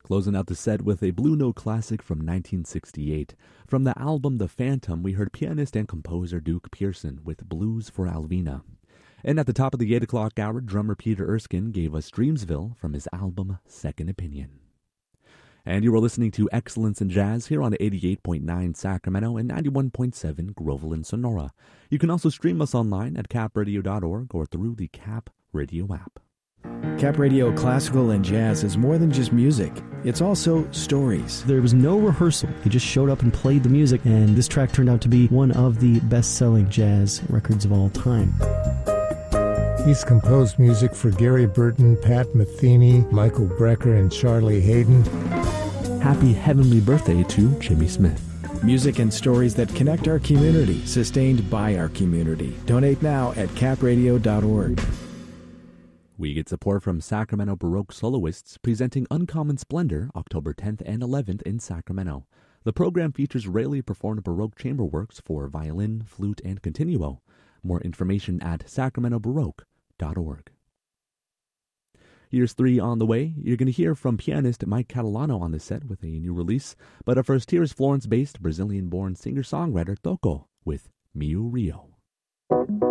Closing out the set with a Blue Note classic from 1968. From the album The Phantom, we heard pianist and composer Duke Pearson with Blues for Alvina. And at the top of the 8 o'clock hour, drummer Peter Erskine gave us Dreamsville from his album Second Opinion. And you were listening to Excellence in Jazz here on 88.9 Sacramento and 91.7 Groveland, Sonora. You can also stream us online at capradio.org or through the Cap Radio app. Cap Radio Classical and Jazz is more than just music. It's also stories. There was no rehearsal. He just showed up and played the music, and this track turned out to be one of the best-selling jazz records of all time. He's composed music for Gary Burton, Pat Metheny, Michael Brecker, and Charlie Hayden. Happy heavenly birthday to Jimmy Smith. Music and stories that connect our community, sustained by our community. Donate now at capradio.org. We get support from Sacramento Baroque soloists presenting Uncommon Splendor October 10th and 11th in Sacramento. The program features rarely performed Baroque chamber works for violin, flute, and continuo. More information at sacramentobaroque.org. Here's 3 on the way. You're going to hear from pianist Mike Catalano on the set with a new release. But up first, here's Florence-based Brazilian-born singer-songwriter Toco with Miu Rio.